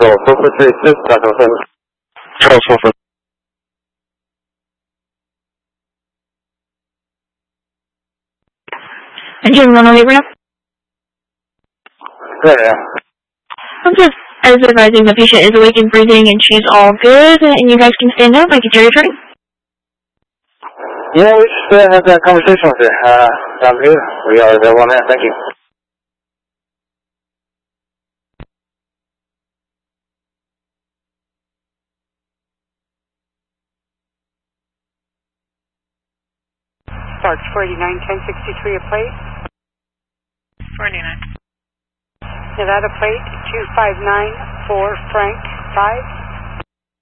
Control 4436, Control 7. Charles 44. Engine runway ramp. Yeah. I'm just as advising the patient is awake and breathing and she's all good and you guys can stand up. I can tell you right. Yeah, we just had that conversation with her. Sounds good. We are available now. Thank you. Starts 49, 1063 a plate. 49. Nevada plate 2594 Frank 5.